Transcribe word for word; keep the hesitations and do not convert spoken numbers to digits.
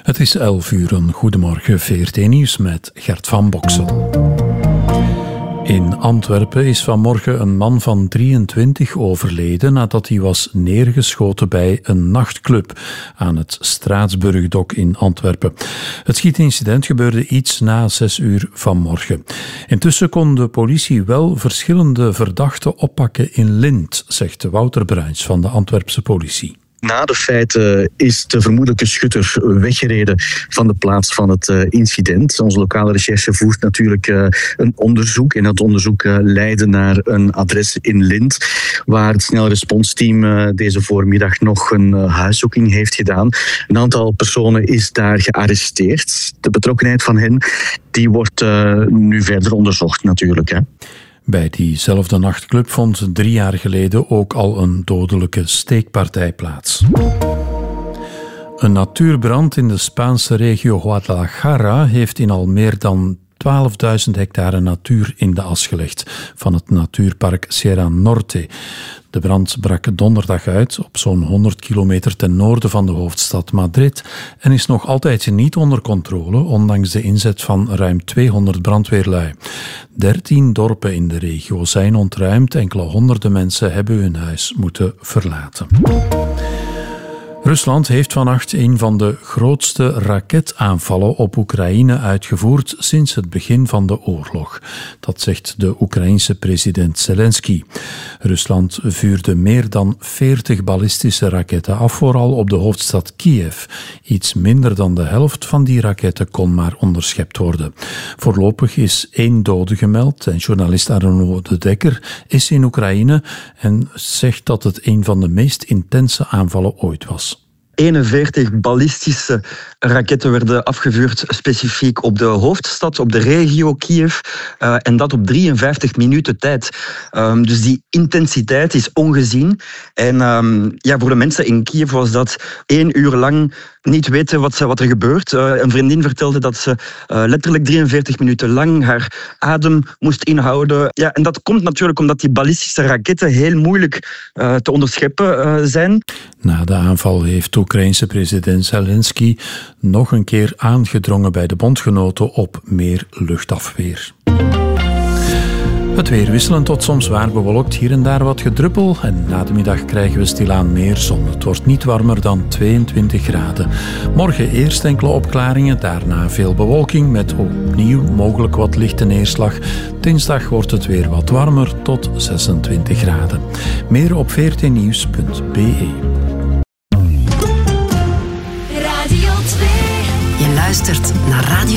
Het is elf uur, een goedemorgen, V R T Nieuws met Gert van Boksel. In Antwerpen is vanmorgen een man van drieëntwintig overleden nadat hij was neergeschoten bij een nachtclub aan het Straatsburgdok in Antwerpen. Het schietincident gebeurde iets na zes uur vanmorgen. Intussen kon de politie wel verschillende verdachten oppakken in Lint, zegt Wouter Bruins van de Antwerpse politie. Na de feiten is de vermoedelijke schutter weggereden van de plaats van het incident. Onze lokale recherche voert natuurlijk een onderzoek. En dat onderzoek leidde naar een adres in Lint, waar het snelle responsteam deze voormiddag nog een huiszoeking heeft gedaan. Een aantal personen is daar gearresteerd. De betrokkenheid van hen die wordt nu verder onderzocht natuurlijk, hè. Bij diezelfde nachtclub vond drie jaar geleden ook al een dodelijke steekpartij plaats. Een natuurbrand in de Spaanse regio Guadalajara heeft in al meer dan twaalfduizend hectare natuur in de as gelegd van het natuurpark Sierra Norte. De brand brak donderdag uit op zo'n honderd kilometer ten noorden van de hoofdstad Madrid en is nog altijd niet onder controle, ondanks de inzet van ruim tweehonderd brandweerlui. Dertien dorpen in de regio zijn ontruimd, enkele honderden mensen hebben hun huis moeten verlaten. Rusland heeft vannacht een van de grootste raketaanvallen op Oekraïne uitgevoerd sinds het begin van de oorlog. Dat zegt de Oekraïense president Zelensky. Rusland vuurde meer dan veertig ballistische raketten af, vooral op de hoofdstad Kiev. Iets minder dan de helft van die raketten kon maar onderschept worden. Voorlopig is één dode gemeld en journalist Arnaud de Dekker is in Oekraïne en zegt dat het een van de meest intense aanvallen ooit was. eenenveertig ballistische raketten werden afgevuurd specifiek op de hoofdstad, op de regio Kiev. Uh, en dat op drieënvijftig minuten tijd. Um, dus die intensiteit is ongezien. En um, ja, voor de mensen in Kiev was dat één uur lang niet weten wat, wat er gebeurt. Uh, een vriendin vertelde dat ze uh, letterlijk drieënveertig minuten lang haar adem moest inhouden. Ja, en dat komt natuurlijk omdat die ballistische raketten heel moeilijk uh, te onderscheppen uh, zijn. Na de aanval heeft de Oekraïense president Zelensky nog een keer aangedrongen bij de bondgenoten op meer luchtafweer. Het weer wisselend tot soms zwaar bewolkt, hier en daar wat gedruppel en na de middag krijgen we stilaan meer zon. Het wordt niet warmer dan tweeëntwintig graden. Morgen eerst enkele opklaringen, daarna veel bewolking met opnieuw mogelijk wat lichte neerslag. Dinsdag wordt het weer wat warmer tot zesentwintig graden. Meer op v r t nieuws punt b e. Radio twee. Je luistert naar Radio